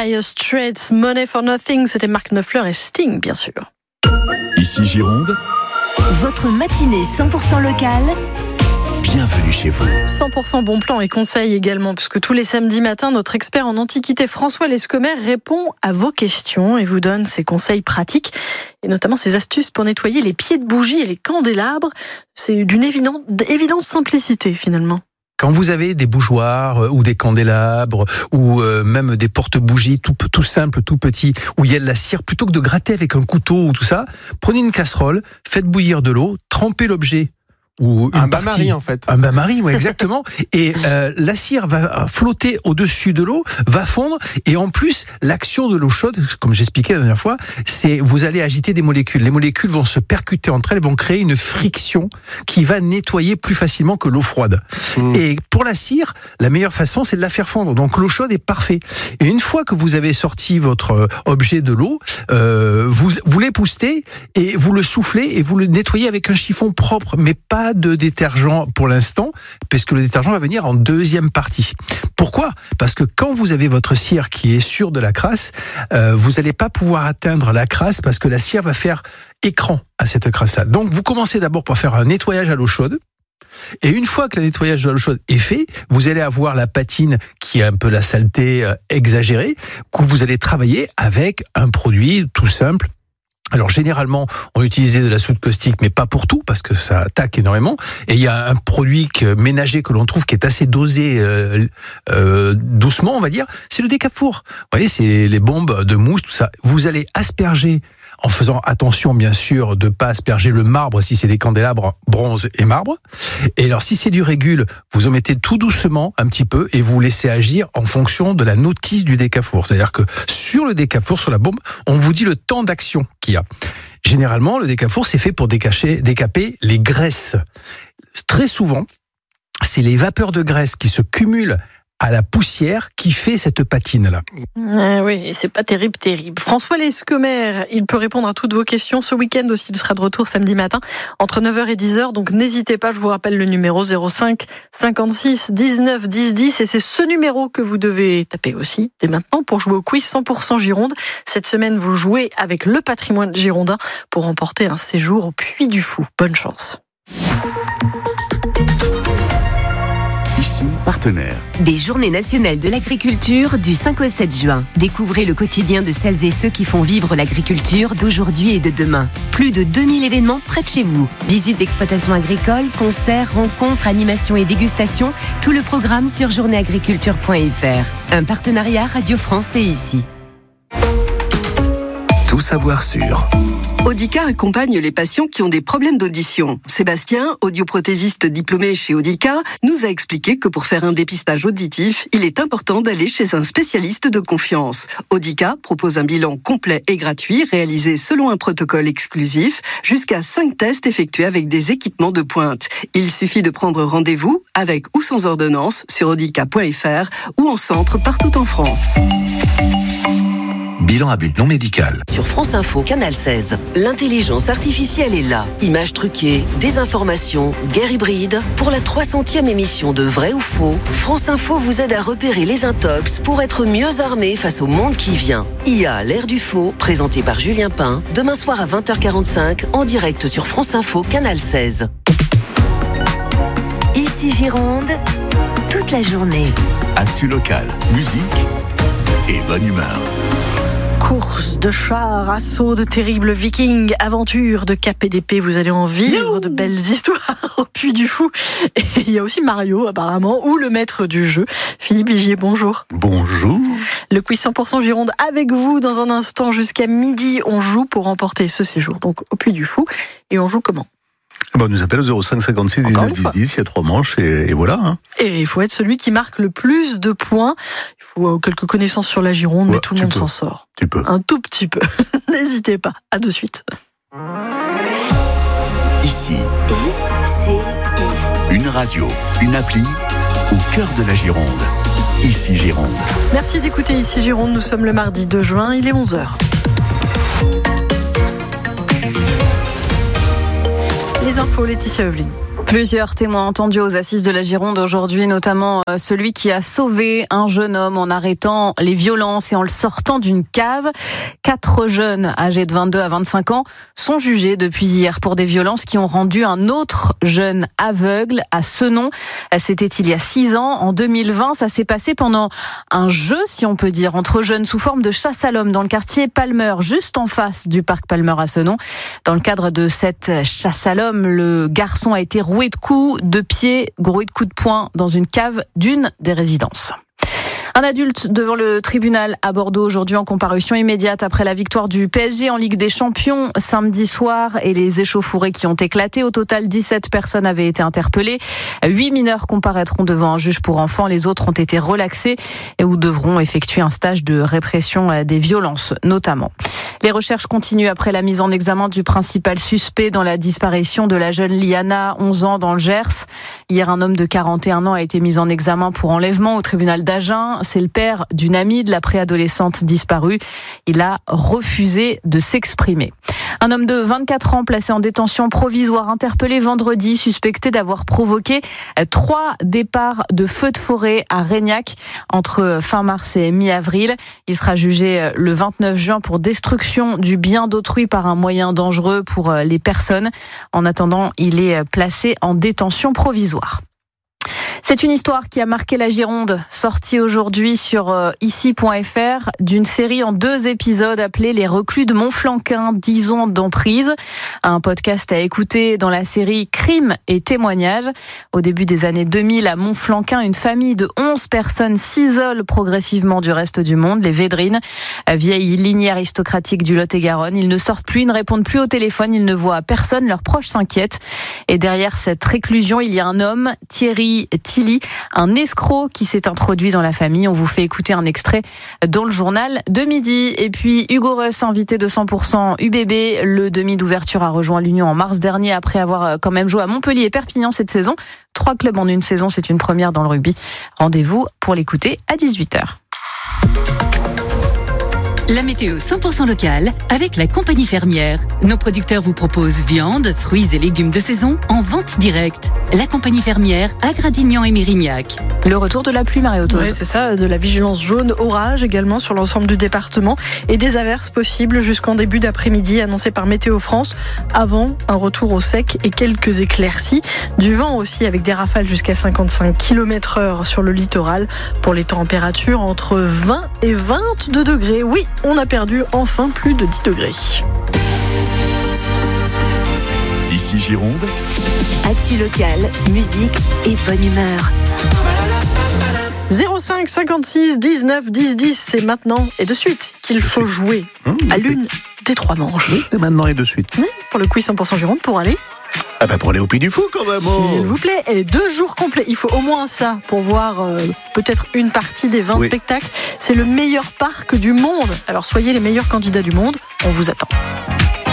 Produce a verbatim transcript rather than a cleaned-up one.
Dire Straits, Money for Nothing, c'était Mark Knopfler et Sting, bien sûr. Ici Gironde. Votre matinée cent pour cent locale. Bienvenue chez vous. cent pour cent bon plan et conseils également, puisque tous les samedis matins, notre expert en antiquité François Lescomer répond à vos questions et vous donne ses conseils pratiques, et notamment ses astuces pour nettoyer les pieds de bougie et les candélabres. C'est d'une évidente, évidente simplicité finalement. Quand vous avez des bougeoirs ou des candélabres ou même des porte-bougies tout, tout simples, tout petits, où il y a de la cire, plutôt que de gratter avec un couteau ou tout ça, prenez une casserole, faites bouillir de l'eau, trempez l'objet. Ou une un partie, bain-marie en fait. Un bain-marie, ouais, exactement. Et euh, la cire va flotter au-dessus de l'eau, va fondre, et en plus, l'action de l'eau chaude, comme j'expliquais la dernière fois, c'est vous allez agiter des molécules. Les molécules vont se percuter entre elles, vont créer une friction qui va nettoyer plus facilement que l'eau froide. Mmh. Et pour la cire, la meilleure façon, c'est de la faire fondre. Donc l'eau chaude est parfait. Et une fois que vous avez sorti votre objet de l'eau, euh, vous vous l'époustez et vous le soufflez et vous le nettoyez avec un chiffon propre, mais pas de détergent pour l'instant, puisque le détergent va venir en deuxième partie. Pourquoi ? Parce que quand vous avez votre cire qui est sûre de la crasse, euh, vous n'allez pas pouvoir atteindre la crasse parce que la cire va faire écran à cette crasse-là. Donc vous commencez d'abord par faire un nettoyage à l'eau chaude. Et une fois que le nettoyage de l'eau chaude est fait, vous allez avoir la patine qui est un peu la saleté euh, exagérée, que vous allez travailler avec un produit tout simple. Alors généralement, on utilisait de la soude caustique, mais pas pour tout, parce que ça attaque énormément. Et il y a un produit que, ménager que l'on trouve qui est assez dosé euh, euh, doucement, on va dire, c'est le Décafour. Vous voyez, c'est les bombes de mousse, tout ça. Vous allez asperger, en faisant attention bien sûr de ne pas asperger le marbre si c'est des candélabres bronze et marbre. Et alors si c'est du régule, vous en mettez tout doucement un petit peu et vous laissez agir en fonction de la notice du Décafour. C'est-à-dire que sur le Décafour, sur la bombe, on vous dit le temps d'action qu'il y a. Généralement, le Décafour, c'est fait pour décacher, décaper les graisses. Très souvent, c'est les vapeurs de graisse qui se cumulent à la poussière qui fait cette patine-là. Ah oui, c'est pas terrible, terrible. François Lescomer, il peut répondre à toutes vos questions. Ce week-end aussi, il sera de retour samedi matin entre neuf heures et dix heures. Donc n'hésitez pas, je vous rappelle le numéro zéro cinq cinquante-six dix-neuf dix dix. Et c'est ce numéro que vous devez taper aussi dès maintenant pour jouer au quiz cent pour cent Gironde. Cette semaine, vous jouez avec le patrimoine girondin pour remporter un séjour au Puy du Fou. Bonne chance. Partenaire. Des Journées nationales de l'agriculture du cinq au sept juin. Découvrez le quotidien de celles et ceux qui font vivre l'agriculture d'aujourd'hui et de demain. Plus de deux mille événements près de chez vous. Visites d'exploitation agricole, concerts, rencontres, animations et dégustations. Tout le programme sur journée agriculture point f r. Un partenariat Radio France et ici. Tout savoir sur Audica accompagne les patients qui ont des problèmes d'audition. Sébastien, audioprothésiste diplômé chez Audica, nous a expliqué que pour faire un dépistage auditif, il est important d'aller chez un spécialiste de confiance. Audica propose un bilan complet et gratuit, réalisé selon un protocole exclusif, jusqu'à cinq tests effectués avec des équipements de pointe. Il suffit de prendre rendez-vous, avec ou sans ordonnance, sur audica point f r ou en centre partout en France. Bilan à but non médical. Sur France Info, Canal seize, l'intelligence artificielle est là. Images truquées, désinformation, guerre hybride. Pour la trois centième émission de Vrai ou Faux, France Info vous aide à repérer les intox pour être mieux armé face au monde qui vient. I A, l'ère du faux, présenté par Julien Pain, demain soir à vingt heures quarante-cinq, en direct sur France Info, Canal seize. Ici Gironde, toute la journée. Actu local, musique et bonne humeur. Course de chars, assaut de terribles vikings, aventure de K P D P, vous allez en vivre de belles histoires au Puy du Fou. Et il y a aussi Mario apparemment, ou le maître du jeu. Philippe Vigier, bonjour. Bonjour. Le quiz cent pour cent Gironde avec vous dans un instant jusqu'à midi. On joue pour remporter ce séjour donc au Puy du Fou. Et on joue comment ? Bon, on nous appelle au zéro cinq cinquante-six dix-neuf dix dix, il y a trois manches et, et voilà. Hein. Et il faut être celui qui marque le plus de points. Il faut quelques connaissances sur la Gironde, ouais, mais tout le monde peux. s'en sort. Tu peux. Un tout petit peu. N'hésitez pas. À de suite. Ici. I C I. Une radio, une appli au cœur de la Gironde. Ici Gironde. Merci d'écouter Ici Gironde. Nous sommes le mardi deux juin, il est onze heures. Les infos, Laetitia Eveline. Plusieurs témoins entendus aux assises de la Gironde aujourd'hui, notamment celui qui a sauvé un jeune homme en arrêtant les violences et en le sortant d'une cave. Quatre jeunes âgés de vingt-deux à vingt-cinq ans sont jugés depuis hier pour des violences qui ont rendu un autre jeune aveugle à Senon. C'était il y a six ans, en deux mille vingt. Ça s'est passé pendant un jeu, si on peut dire, entre jeunes sous forme de chasse à l'homme dans le quartier Palmer, juste en face du parc Palmer à Senon. Dans le cadre de cette chasse à l'homme, le garçon a été roué de coups, de pieds, roué de coups de poing dans une cave d'une des résidences. Un adulte devant le tribunal à Bordeaux aujourd'hui en comparution immédiate après la victoire du P S G en Ligue des Champions samedi soir et les échauffourées qui ont éclaté. Au total, dix-sept personnes avaient été interpellées. Huit mineurs comparaîtront devant un juge pour enfants. Les autres ont été relaxés et ou devront effectuer un stage de répression des violences notamment. Les recherches continuent après la mise en examen du principal suspect dans la disparition de la jeune Liana, onze ans, dans le Gers. Hier, un homme de quarante et un ans a été mis en examen pour enlèvement au tribunal d'Agen. C'est le père d'une amie de la préadolescente disparue. Il a refusé de s'exprimer. Un homme de vingt-quatre ans placé en détention provisoire interpellé vendredi, suspecté d'avoir provoqué trois départs de feux de forêt à Régnac entre fin mars et mi-avril. Il sera jugé le vingt-neuf juin pour destruction du bien d'autrui par un moyen dangereux pour les personnes. En attendant, il est placé en détention provisoire. C'est une histoire qui a marqué la Gironde, sortie aujourd'hui sur ici point f r, d'une série en deux épisodes appelée Les reclus de Montflanquin, dix ans d'emprise. Un podcast à écouter dans la série Crimes et témoignages. Au début des années deux mille, à Montflanquin, une famille de onze personnes s'isole progressivement du reste du monde, les Védrines, vieille lignée aristocratique du Lot-et-Garonne. Ils ne sortent plus, ils ne répondent plus au téléphone, ils ne voient personne, leurs proches s'inquiètent. Et derrière cette réclusion, il y a un homme, Thierry Tilly, un escroc qui s'est introduit dans la famille. On vous fait écouter un extrait dans le journal de midi. Et puis Hugo Reuss, invité de cent pour cent U B B. Le demi d'ouverture a rejoint l'Union en mars dernier après avoir quand même joué à Montpellier et Perpignan cette saison. Trois clubs en une saison, c'est une première dans le rugby. Rendez-vous pour l'écouter à dix-huit heures. La météo cent pour cent locale avec la compagnie fermière. Nos producteurs vous proposent viande, fruits et légumes de saison en vente directe. La compagnie fermière à Gradignan et Mérignac. Le retour de la pluie, Marie-Autos. Oui, c'est ça, de la vigilance jaune, orage également sur l'ensemble du département et des averses possibles jusqu'en début d'après-midi annoncées par Météo France avant un retour au sec et quelques éclaircies. Du vent aussi avec des rafales jusqu'à cinquante-cinq kilomètres heure sur le littoral pour les températures entre vingt et vingt-deux degrés. Oui, on a perdu enfin plus de dix degrés. Ici Gironde. Actu locale, musique et bonne humeur. zéro cinq cinquante-six dix-neuf dix dix, c'est maintenant et de suite qu'il faut jouer à l'une des trois manches. Oui, c'est maintenant et de suite. Oui, pour le quiz cent pour cent Gironde, pour aller Ah bah pour aller au Puy du Fou quand même. S'il vous plaît, et deux jours complets. Il faut au moins ça pour voir euh, peut-être une partie des vingt oui. spectacles. C'est le meilleur parc du monde. Alors soyez les meilleurs candidats du monde. On vous attend.